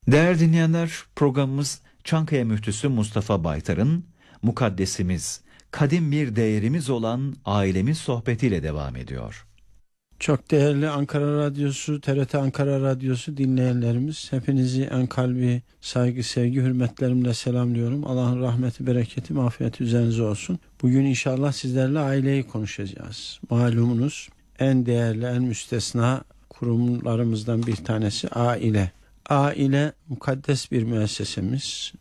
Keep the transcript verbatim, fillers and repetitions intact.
Değerli dinleyenler, programımız Çankaya Müftüsü Mustafa Baytar'ın Mukaddesimiz, kadim bir değerimiz olan ailemiz sohbetiyle devam ediyor. Çok değerli Ankara Radyosu, T R T Ankara Radyosu dinleyenlerimiz, hepinizi en kalbi saygı, sevgi, hürmetlerimle selamlıyorum. Allah'ın rahmeti, bereketi, mağfireti üzerinize olsun. Bugün inşallah sizlerle aileyi konuşacağız. Malumunuz en değerli, en müstesna kurumlarımızdan bir tanesi aile. Aile mukaddes bir müessesemiz.